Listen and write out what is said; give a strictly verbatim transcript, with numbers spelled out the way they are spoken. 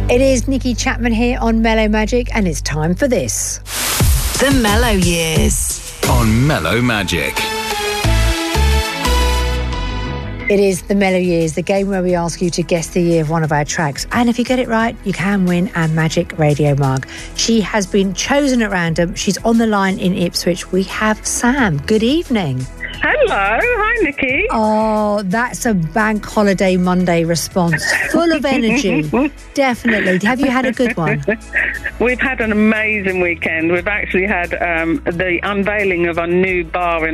It is Nikki Chapman here on Mellow Magic, and it's time for this. The Mellow Years on Mellow Magic. It is the Mellow Years, the game where we ask you to guess the year of one of our tracks. And if you get it right, you can win our Magic Radio mug. She has been chosen at random. She's on the line in Ipswich. We have Sam. Good evening. Hello. Hi, Nikki. Oh, that's a bank holiday Monday response. Full of energy. Definitely. Have you had a good one? We've had an amazing weekend. We've actually had um, the unveiling of our new bar in